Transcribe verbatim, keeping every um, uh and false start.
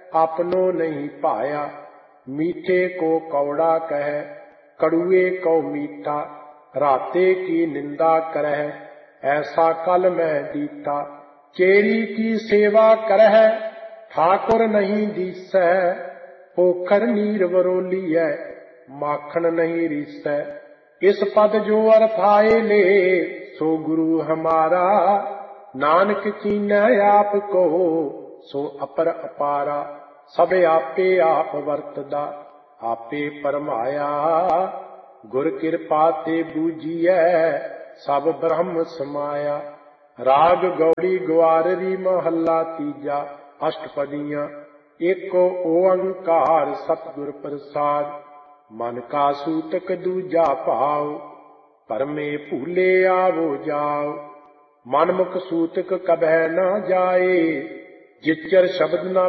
आपनो नहीं पाया। मीठे को कौड़ा कह, कड़ुए को मीठा, राते की निंदा करह, ऐसा कल मैं दीता। चेरी की सेवा करह, ठाकुर नहीं दीसै, पोखर नीर वरोलीऐ, माखन नहीं रीसै। इस पद जो अर्थाए ले, सो गुरु हमारा, नानक कीनै आप को, सो अपर अपारा। सब आपे आप वरतदा, आपे परमाया, गुर कृपा ते बूझिए, सब ब्रह्म समाया। राग गौड़ी ग्वाररी महला तीजा, अष्टपदियां। एको ओंकार सतगुर प्रसाद, मन का सूतक दूजा भाव, परमे भूले आवो जाओ। मनमुख सूतक कभै न जाए, जिचर शब्द न